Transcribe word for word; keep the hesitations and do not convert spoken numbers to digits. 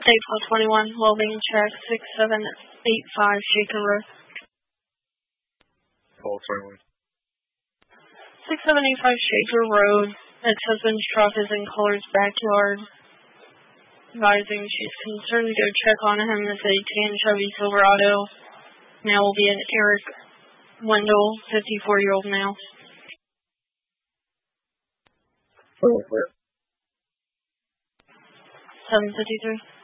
eight four twenty-one, well-being check, six seven eight five Shaker Road. Paul twenty-one. six seven eight five Shaker Road. Ex-husband's truck is in Culler's backyard. Advising she's concerned to go check on him. It's a tan Chevy Silverado. Now will be an Eric Wendell, fifty-four-year-old male. Oh, where? seven fifty-three.